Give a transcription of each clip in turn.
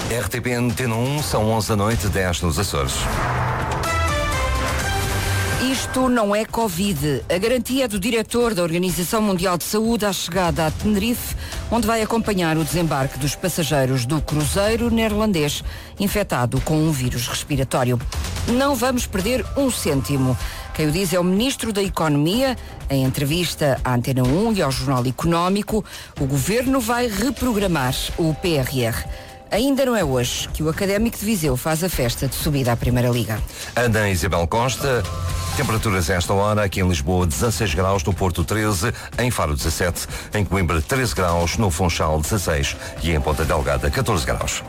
RTP Antena 1, são 11 da noite, 10 nos Açores. Isto não é Covid. A garantia é do diretor da Organização Mundial de Saúde à chegada a Tenerife, onde vai acompanhar o desembarque dos passageiros do cruzeiro neerlandês infectado com um vírus respiratório. Não vamos perder um cêntimo. Quem o diz é o Ministro da Economia. Em entrevista à Antena 1 e ao Jornal Económico, o Governo vai reprogramar o PRR. Ainda não é hoje que o Académico de Viseu faz a festa de subida à Primeira Liga. Ana Isabel Costa, temperaturas a esta hora, aqui em Lisboa 16 graus, no Porto 13, em Faro 17, em Coimbra 13 graus, no Funchal 16 e em Ponta Delgada 14 graus.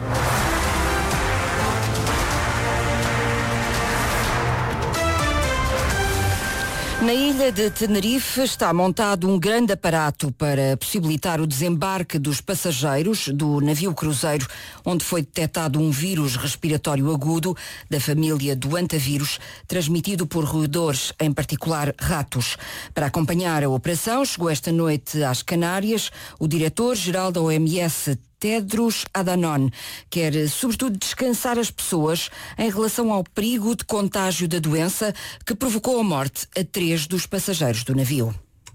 Na ilha de Tenerife está montado um grande aparato para possibilitar o desembarque dos passageiros do navio cruzeiro, onde foi detectado um vírus respiratório agudo da família do hantavírus, transmitido por roedores, em particular ratos. Para acompanhar a operação, chegou esta noite às Canárias o diretor-geral da OMS, Tedros Adhanom, quer sobretudo descansar as pessoas em relação ao perigo de contágio da doença que provocou a morte a 3 dos passageiros do navio.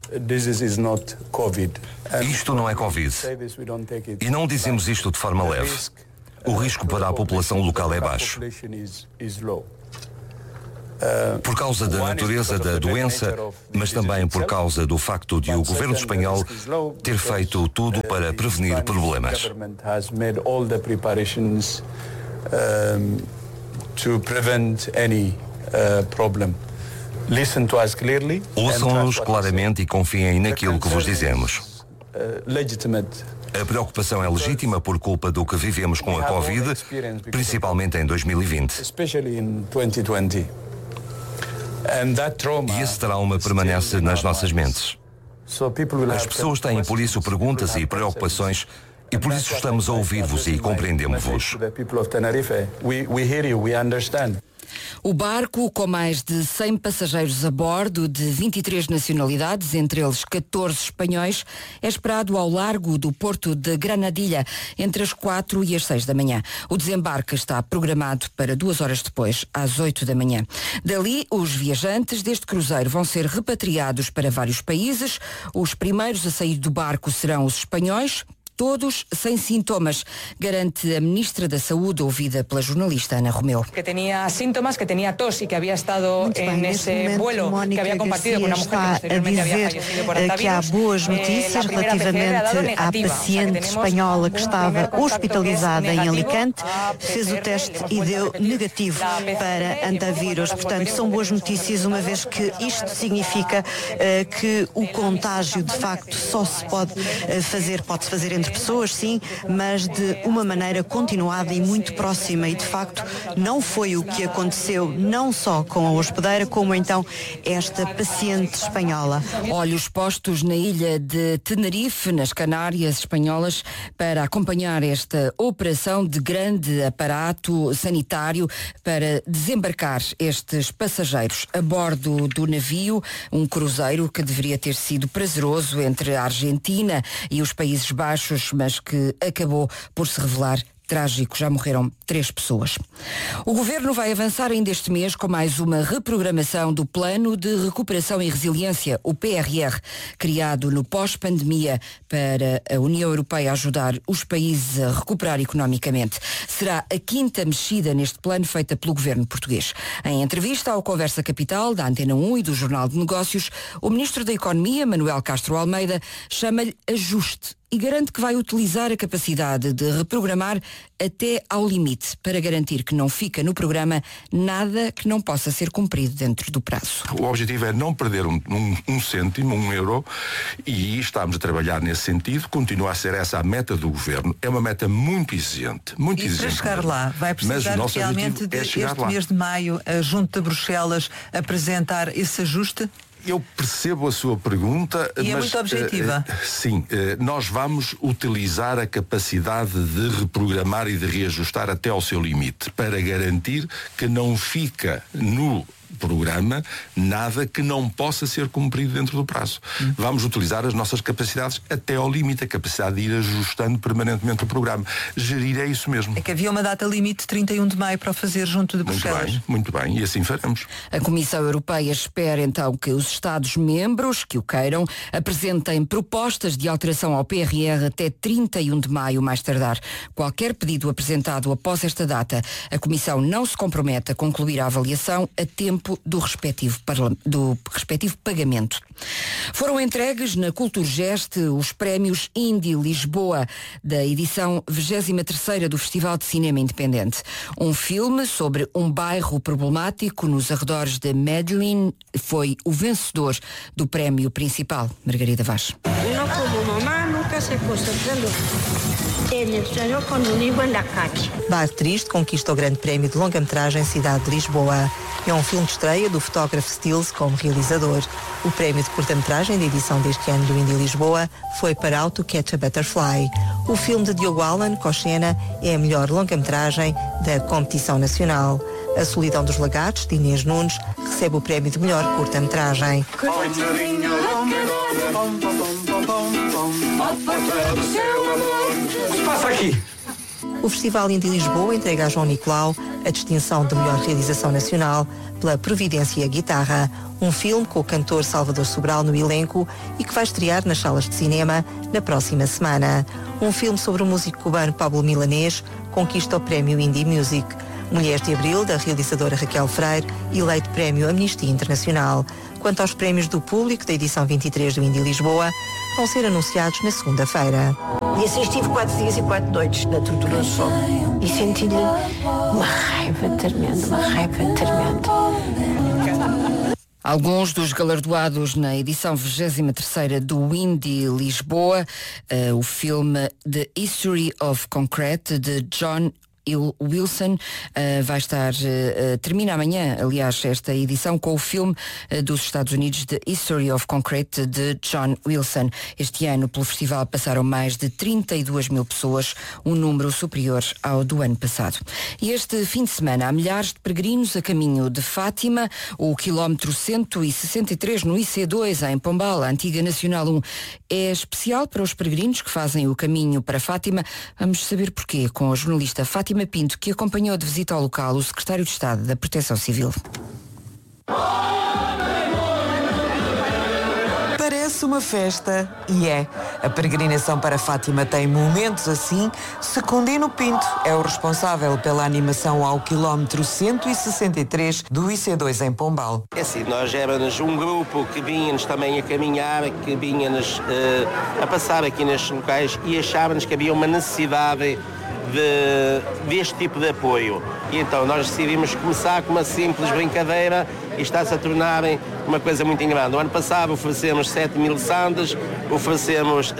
Isto não é Covid. E não dizemos isto de forma leve. O risco para a população local é baixo. Por causa da natureza da doença, mas também por causa do facto de o governo espanhol ter feito tudo para prevenir problemas. Ouçam-nos claramente e confiem naquilo que vos dizemos. A preocupação é legítima por culpa do que vivemos com a Covid, principalmente em 2020. E esse trauma permanece nas nossas mentes. As pessoas têm por isso perguntas e preocupações e por isso estamos a ouvir-vos e compreendemos-vos. O barco, com mais de 100 passageiros a bordo, de 23 nacionalidades, entre eles 14 espanhóis, é esperado ao largo do porto de Granadilha, entre as 4 e as 6 da manhã. O desembarque está programado para 2 horas depois, às 8 da manhã. Dali, os viajantes deste cruzeiro vão ser repatriados para vários países. Os primeiros a sair do barco serão os espanhóis, todos sem sintomas, garante a Ministra da Saúde, ouvida pela jornalista Ana Romeu. Que tinha sintomas, que tinha tos e que havia estado nesse vuelo que havia compartido com uma mulher que posteriormente havia fallecido por que há boas notícias relativamente à paciente espanhola que estava hospitalizada em Alicante, fez o teste e deu negativo para antavírus. Portanto, são boas notícias, uma vez que isto significa que o contágio, de facto, só se pode-se fazer entre pessoas, sim, mas de uma maneira continuada e muito próxima, e de facto não foi o que aconteceu não só com a hospedeira, como então esta paciente espanhola. Olhos postos na ilha de Tenerife, nas Canárias espanholas, para acompanhar esta operação de grande aparato sanitário para desembarcar estes passageiros a bordo do navio, um cruzeiro que deveria ter sido prazeroso entre a Argentina e os Países Baixos, mas que acabou por se revelar trágico. Já morreram 3 pessoas. O Governo vai avançar ainda este mês com mais uma reprogramação do Plano de Recuperação e Resiliência, o PRR, criado no pós-pandemia para a União Europeia ajudar os países a recuperar economicamente. Será a 5ª mexida neste plano feita pelo Governo português. Em entrevista ao Conversa Capital, da Antena 1 e do Jornal de Negócios, o Ministro da Economia, Manuel Castro Almeida, chama-lhe ajuste e garante que vai utilizar a capacidade de reprogramar até ao limite para garantir que não fica no programa nada que não possa ser cumprido dentro do prazo. O objetivo é não perder um cêntimo, um euro, e estamos a trabalhar nesse sentido. Continua a ser essa a meta do Governo. É uma meta muito exigente. Muito e exigente. Para chegar lá, vai precisar realmente este mês de maio, junto de Bruxelas, apresentar esse ajuste? Eu percebo a sua pergunta, mas é muito objetiva. Sim, nós vamos utilizar a capacidade de reprogramar e de reajustar até ao seu limite, para garantir que não fica no programa nada que não possa ser cumprido dentro do prazo. Vamos utilizar as nossas capacidades até ao limite, a capacidade de ir ajustando permanentemente o programa. Gerir é isso mesmo. É que havia uma data limite, 31 de maio, para o fazer junto de Bruxelas. Muito bem, e assim faremos. A Comissão Europeia espera então que os Estados-membros que o queiram apresentem propostas de alteração ao PRR até 31 de maio, mais tardar. Qualquer pedido apresentado após esta data, a Comissão não se compromete a concluir a avaliação a tempo do respectivo pagamento. Foram entregues na Culturgest os prémios Indie Lisboa da edição 23ª do Festival de Cinema Independente. Um filme sobre um bairro problemático nos arredores de Medellín foi o vencedor do prémio principal. Margarida Vaz. Bar Triste conquista o grande prémio de longa-metragem Cidade de Lisboa. É um filme de estreia do fotógrafo Stills como realizador. O prémio de curta-metragem da edição deste ano do Indie Lisboa foi para How to Catch a Butterfly. O filme de Diogo Alan, Cochena, é a melhor longa-metragem da competição nacional. A Solidão dos Lagartos, de Inês Nunes, recebe o prémio de melhor curta-metragem. O que passa aqui? O Festival Indie Lisboa entrega a João Nicolau a distinção de melhor realização nacional pela Providência e a Guitarra, um filme com o cantor Salvador Sobral no elenco e que vai estrear nas salas de cinema na próxima semana. Um filme sobre o músico cubano Pablo Milanés conquista o prémio Indie Music. Mulheres de Abril, da realizadora Raquel Freire, eleito prémio Amnistia Internacional. Quanto aos prémios do público da edição 23 do Indie Lisboa, vão ser anunciados na segunda-feira. E assim estive 4 dias e 4 noites na Tortura do Sol e senti-lhe uma raiva tremenda. Alguns dos galardoados na edição 23ª do Indie Lisboa, o filme The History of Concrete, de John Wilson, vai estar, termina amanhã, aliás, esta edição com o filme dos Estados Unidos The History of Concrete, de John Wilson. Este ano, pelo festival, passaram mais de 32 mil pessoas, um número superior ao do ano passado. E este fim de semana, há milhares de peregrinos a caminho de Fátima, o quilómetro 163 no IC2, em Pombal, a antiga Nacional 1. É especial para os peregrinos que fazem o caminho para Fátima. Vamos saber porquê com a jornalista Fátima Pinto, que acompanhou de visita ao local o secretário de Estado da Proteção Civil. Parece uma festa e é. A peregrinação para Fátima tem momentos assim. Secundino Pinto é o responsável pela animação ao quilómetro 163 do IC2 em Pombal. É assim, nós éramos um grupo que vinha-nos também a caminhar, que vinha-nos a passar aqui nestes locais e achávamos que havia uma necessidade deste tipo de apoio. E então nós decidimos começar com uma simples brincadeira e está-se a tornar uma coisa muito grande. O ano passado oferecemos 7.000 sandes, oferecemos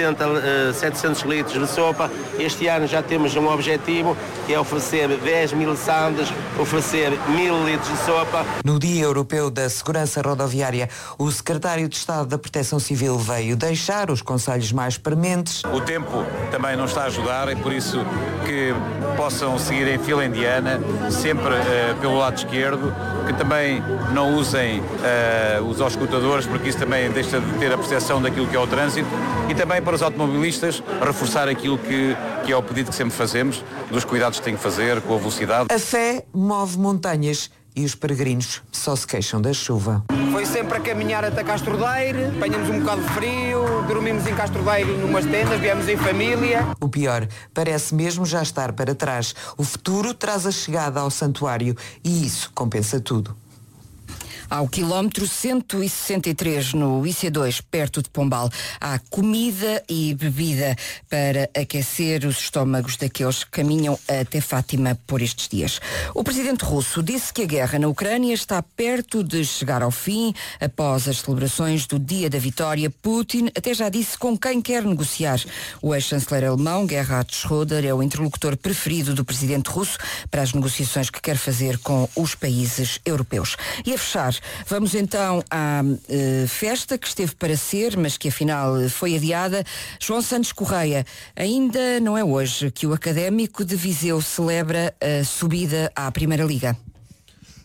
700 litros de sopa. Este ano já temos um objetivo, que é oferecer 10.000 sandes, oferecer 1.000 litros de sopa. No Dia Europeu da Segurança Rodoviária, o secretário de Estado da Proteção Civil veio deixar os conselhos mais prementes. O tempo também não está a ajudar, é por isso que possam seguir em fila indiana, sempre pelo lado esquerdo, que também não usem os auscultadores, porque isso também deixa de ter a percepção daquilo que é o trânsito, e também para os automobilistas reforçar aquilo que é o pedido que sempre fazemos, dos cuidados que têm que fazer com a velocidade. A fé move montanhas e os peregrinos só se queixam da chuva. Foi sempre a caminhar até Castrodeiro, apanhamos um bocado de frio, dormimos em Castrodeiro numas tendas, viemos em família. O pior parece mesmo já estar para trás. O futuro traz a chegada ao santuário e isso compensa tudo. Ao quilómetro 163 no IC2, perto de Pombal, há comida e bebida para aquecer os estômagos daqueles que caminham até Fátima por estes dias. O presidente russo disse que a guerra na Ucrânia está perto de chegar ao fim. Após as celebrações do Dia da Vitória, Putin até já disse com quem quer negociar. O ex-chanceler alemão, Gerhard Schröder, é o interlocutor preferido do presidente russo para as negociações que quer fazer com os países europeus. E a fechar, vamos então à festa que esteve para ser, mas que afinal foi adiada. João Santos Correia, ainda não é hoje que o Académico de Viseu celebra a subida à Primeira Liga.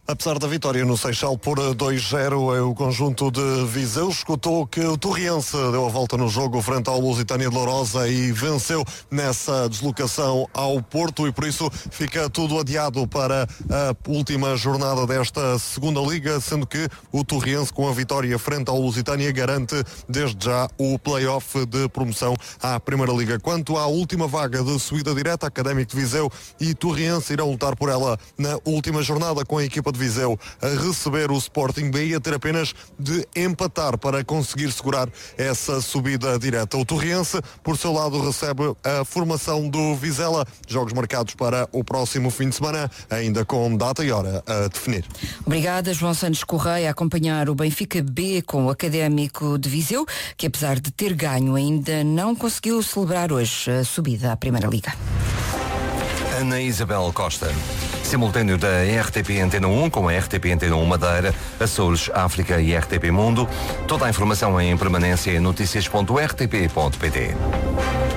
Apesar da vitória no Seixal por 2-0, o conjunto de Viseu escutou que o Torriense deu a volta no jogo frente ao Lusitânia de Lourosa e venceu nessa deslocação ao Porto, e por isso fica tudo adiado para a última jornada desta segunda liga, sendo que o Torriense, com a vitória frente ao Lusitânia, garante desde já o play-off de promoção à Primeira Liga. Quanto à última vaga de subida direta, Académico de Viseu e Torriense irão lutar por ela na última jornada, com a equipa de Viseu a receber o Sporting B e a ter apenas de empatar para conseguir segurar essa subida direta. O Torriense, por seu lado, recebe a formação do Vizela. Jogos marcados para o próximo fim de semana, ainda com data e hora a definir. Obrigada, João Santos Correia, a acompanhar o Benfica B com o Académico de Viseu, que apesar de ter ganho ainda não conseguiu celebrar hoje a subida à Primeira Liga. Ana Isabel Costa. Simultâneo da RTP Antena 1 com a RTP Antena 1 Madeira, Açores, África e RTP Mundo. Toda a informação em permanência em notícias.rtp.pt.